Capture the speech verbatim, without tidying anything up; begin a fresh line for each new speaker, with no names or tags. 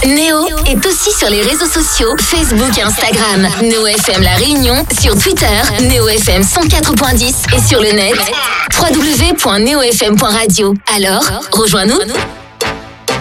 Néo est aussi sur les réseaux sociaux, Facebook et Instagram. Néo F M La Réunion sur Twitter, Néo F M cent quatre point dix et sur le net, w w w point néo f m point radio. Alors, rejoins-nous.